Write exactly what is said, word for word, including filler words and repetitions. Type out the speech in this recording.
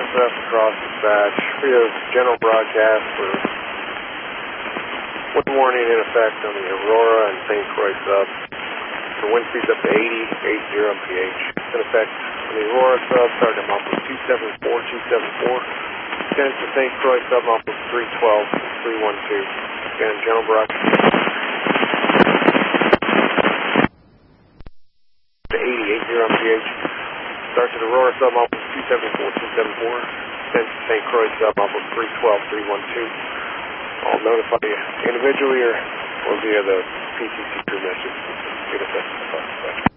S F across dispatch. We have general broadcast for wind warning in effect on the Aurora and Saint Croix sub. For wind speeds up to eighty, eighty M P H. In effect on the Aurora sub, starting at Mopos two seven four, two seven four. Extends to Saint Croix sub, Mopos three twelve, three one two. Again, general broadcast. To eighty, eighty M P H. Starts at Aurora sub, Mopos two seven four, two seven four. Extends to Saint Croix sub, Mopos three twelve, three one two. I'll notify you individually or, or via the P T C crew message. Get us up.